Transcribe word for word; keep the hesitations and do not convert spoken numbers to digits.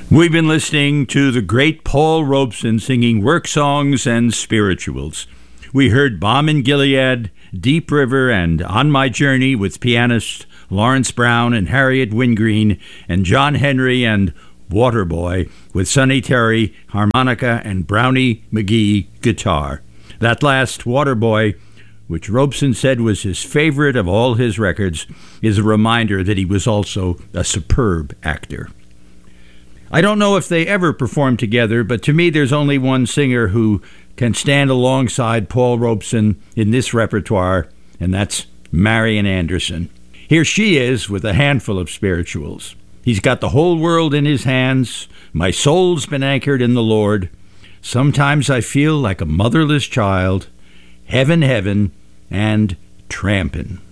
We've been listening to the great Paul Robeson singing work songs and spirituals. We heard Balm in Gilead, Deep River, and On My Journey with pianist Lawrence Brown and Harriet Wingreen, and John Henry and Waterboy with Sonny Terry, harmonica, and Brownie McGee, guitar. That last, Waterboy, which Robeson said was his favorite of all his records, is a reminder that he was also a superb actor. I don't know if they ever performed together, but to me there's only one singer who can stand alongside Paul Robeson in this repertoire, and that's Marian Anderson. Here she is with a handful of spirituals. He's got the whole world in his hands. My soul's been anchored in the Lord. Sometimes I feel like a motherless child. Heaven, heaven, and trampin'.